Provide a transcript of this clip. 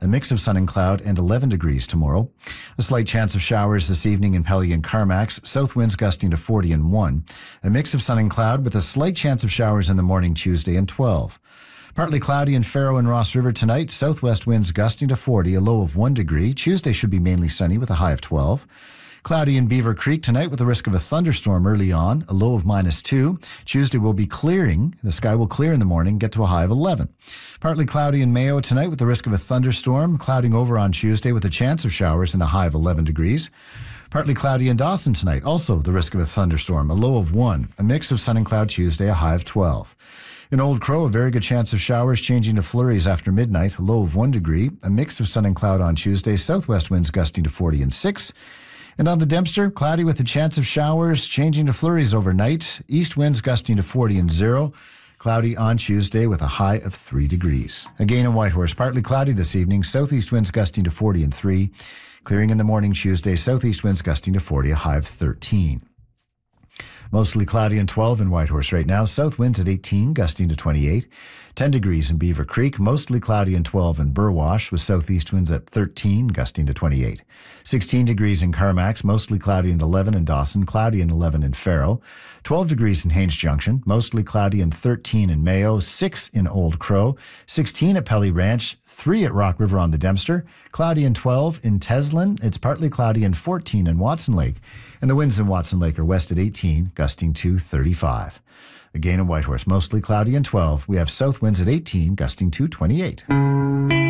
A mix of sun and cloud and 11 degrees tomorrow. A slight chance of showers this evening in Pelly and Carmacks. South winds gusting to 40 and 1. A mix of sun and cloud with a slight chance of showers in the morning Tuesday and 12. Partly cloudy in Faro and Ross River tonight. Southwest winds gusting to 40, a low of 1 degree. Tuesday should be mainly sunny with a high of 12. Cloudy in Beaver Creek tonight with the risk of a thunderstorm early on, a low of -2. Tuesday will be clearing. The sky will clear in the morning, get to a high of 11. Partly cloudy in Mayo tonight with the risk of a thunderstorm, clouding over on Tuesday with a chance of showers and a high of 11 degrees. Partly cloudy in Dawson tonight, also the risk of a thunderstorm, a low of 1. A mix of sun and cloud Tuesday, a high of 12. In Old Crow, a very good chance of showers changing to flurries after midnight, a low of 1 degree. A mix of sun and cloud on Tuesday, southwest winds gusting to 40 and 6. And on the Dempster, cloudy with a chance of showers changing to flurries overnight. East winds gusting to 40 and 0. Cloudy on Tuesday with a high of 3 degrees. Again in Whitehorse, partly cloudy this evening. Southeast winds gusting to 40 and 3. Clearing in the morning Tuesday. Southeast winds gusting to 40, a high of 13. Mostly cloudy and 12 in Whitehorse right now. South winds at 18, gusting to 28. 10 degrees in Beaver Creek. Mostly cloudy and 12 in Burwash, with southeast winds at 13, gusting to 28. 16 degrees in Carmacks. Mostly cloudy and 11 in Dawson. Cloudy and 11 in Faro. 12 degrees in Haines Junction. Mostly cloudy and 13 in Mayo. 6 in Old Crow. 16 at Pelly Ranch. 3 at Rock River on the Dempster. Cloudy and 12 in Teslin. It's partly cloudy and 14 in Watson Lake. And the winds in Watson Lake are west at 18, gusting to 35. Again in Whitehorse, mostly cloudy and 12. We have south winds at 18, gusting to 28.